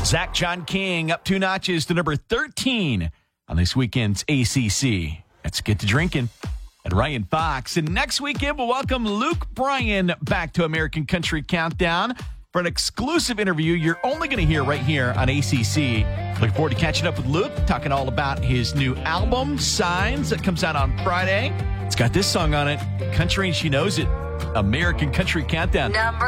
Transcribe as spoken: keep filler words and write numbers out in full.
Zach John King up two notches to number thirteen on this weekend's A C C. Let's get to drinking. And Ryan Fox. And next weekend, we'll welcome Luke Bryan back to American Country Countdown for an exclusive interview you're only going to hear right here on A C C. Looking forward to catching up with Luke, talking all about his new album, Signs, that comes out on Friday. It's got this song on it, Country and She Knows It, American Country Countdown. Number